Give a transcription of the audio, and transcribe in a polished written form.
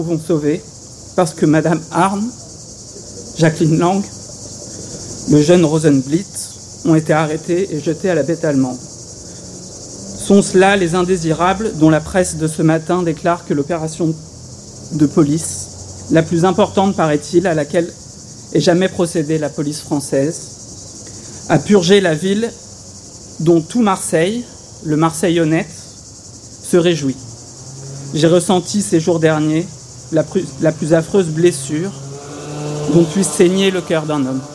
pouvons sauver parce que Madame Arne, Jacqueline Lang, le jeune Rosenblitz ont été arrêtés et jetés à la bête allemande. Sont-ce là les indésirables dont la presse de ce matin déclare que l'opération de police, la plus importante, paraît-il, à laquelle ait jamais procédé la police française, a purgé la ville dont tout Marseille, le Marseille honnête, se réjouit. J'ai ressenti ces jours derniers la plus affreuse blessure dont puisse saigner le cœur d'un homme.